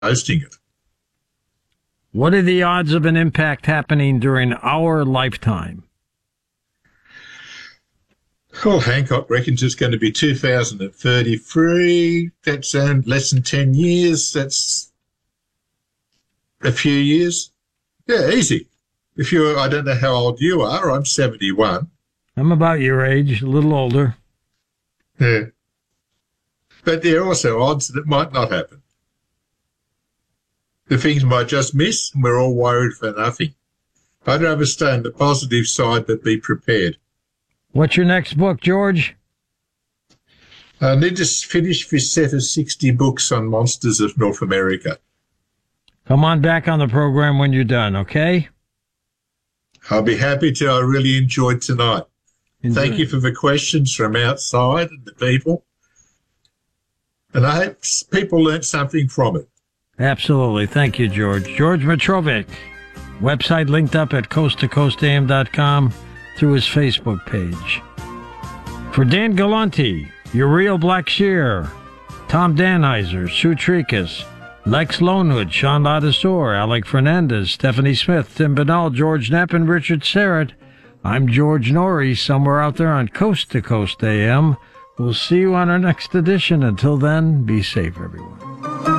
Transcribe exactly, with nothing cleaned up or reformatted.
hosting it. What are the odds of an impact happening during our lifetime? Well, Hancock reckons it's going to be two thousand thirty-three. That's um, less than ten years. That's a few years. Yeah, easy. If you're, I don't know how old you are. I'm seventy-one. I'm about your age, a little older. Yeah. But there are also odds that it might not happen. The things might just miss, and we're all worried for nothing. I'd rather stay on the positive side, but be prepared. What's your next book, George? I need to finish this set of sixty books on monsters of North America. Come on back on the program when you're done, okay? I'll be happy to. I really enjoyed tonight. Enjoy. Thank you for the questions from outside and the people. And I hope people learnt something from it. Absolutely. Thank you, George. George Mitrovic. Website linked up at coast to coast a m dot com through his Facebook page. For Dan Galanti, Uriel Blackshear, Tom Danheiser, Sue Tricas, Lex Lonewood, Sean Ladisor, Alec Fernandez, Stephanie Smith, Tim Banal, George Knapp, and Richard Serrett, I'm George Norrie, somewhere out there on Coast to Coast A M. We'll see you on our next edition. Until then, be safe, everyone.